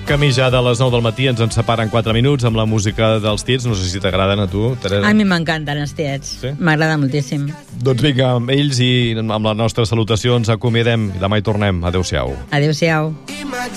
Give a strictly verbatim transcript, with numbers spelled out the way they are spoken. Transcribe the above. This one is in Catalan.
Camí ja de les nou del matí, ens en separen quatre minuts amb la música dels Tiets. No sé si t'agraden a tu, Teresa. A mi m'encanten els Tiets. Sí? M'agrada moltíssim. Doncs vinga, amb ells i amb la nostra salutació ens acomiadem. Demà hi tornem. Adéu-siau. Adéu-siau.